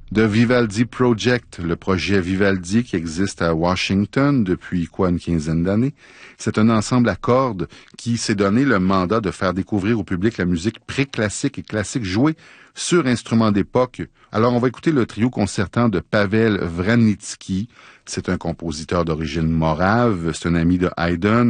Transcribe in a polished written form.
The Vivaldi Project, le projet Vivaldi qui existe à Washington depuis une quinzaine d'années. C'est un ensemble à cordes qui s'est donné le mandat de faire découvrir au public la musique pré-classique et classique jouée sur instruments d'époque. Alors, on va écouter le trio concertant de Pavel Vranitzky. C'est un compositeur d'origine morave, c'est un ami de Haydn.